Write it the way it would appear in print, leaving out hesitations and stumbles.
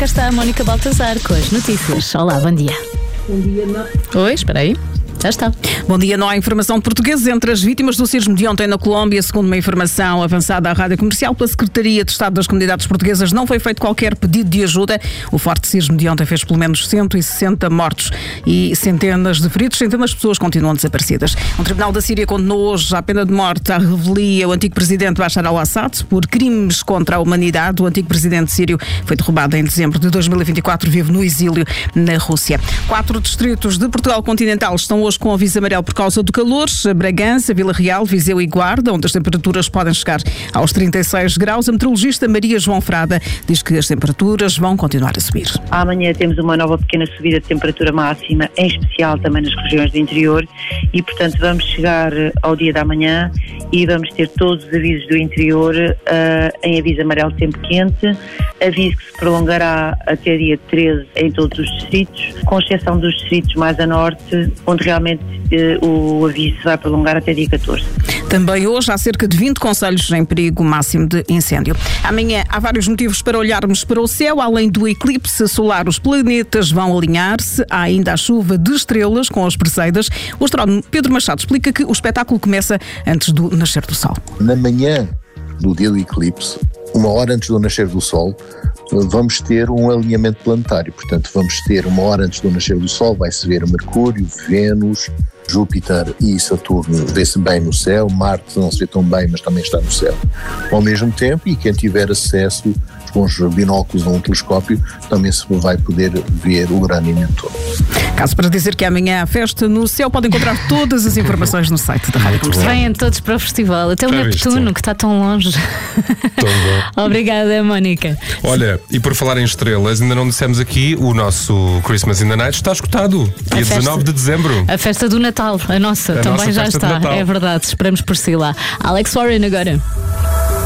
cá está a Mónica Baltazar com as notícias. Olá, bom dia. Bom dia, não. Oi, espera aí. Já está. Bom dia, não há informação de portugueses entre as vítimas do sismo de ontem na Colômbia. Segundo uma informação avançada à Rádio Comercial pela Secretaria de Estado das Comunidades Portuguesas, não foi feito qualquer pedido de ajuda. O forte sismo de ontem fez pelo menos 160 mortos e centenas de feridos. Centenas de pessoas continuam desaparecidas. Um tribunal da Síria condenou hoje à pena de morte à revelia o antigo presidente Bashar al-Assad por crimes contra a humanidade. O antigo presidente sírio foi derrubado em dezembro de 2024, vive no exílio na Rússia. 4 distritos de Portugal continental estão hoje com aviso amarelo por causa do calor: Bragança, Vila Real, Viseu e Guarda, onde as temperaturas podem chegar aos 36 graus. A meteorologista Maria João Frada diz que as temperaturas vão continuar a subir. Amanhã temos uma nova pequena subida de temperatura máxima, em especial também nas regiões do interior, e portanto vamos chegar ao dia da manhã e vamos ter todos os avisos do interior em aviso amarelo de tempo quente, aviso que se prolongará até dia 13 em todos os distritos, com exceção dos distritos mais a norte, onde realmente o aviso vai prolongar até dia 14. Também hoje há cerca de 20 concelhos em perigo máximo de incêndio. Amanhã há vários motivos para olharmos para o céu. Além do eclipse solar, os planetas vão alinhar-se. Há ainda a chuva de estrelas com as Perseidas. O astrónomo Pedro Machado explica que o espetáculo começa antes do nascer do sol. Na manhã do dia do eclipse, uma hora antes do nascer do sol, vamos ter um alinhamento planetário. Portanto, vamos ter uma hora antes do nascer do sol, vai-se ver Mercúrio, Vênus, Júpiter e Saturno, vê-se bem no céu. Marte não se vê tão bem, mas também está no céu ao mesmo tempo, e quem tiver acesso com os binóculos ou um telescópio também se vai poder ver o Urano e Netuno. Caso para dizer que amanhã há festa no céu, pode encontrar todas as informações no site da Rádio Comercial. Venham todos para o festival, até o Neptuno, que está tão longe. Tão bom. Obrigada, Mónica. Olha, e por falar em estrelas, ainda não dissemos aqui, o nosso Christmas in the Night está esgotado. Dia 19 de dezembro. A festa do Natal, a nossa, também já está. É verdade, esperamos por si lá. Alex Warren agora.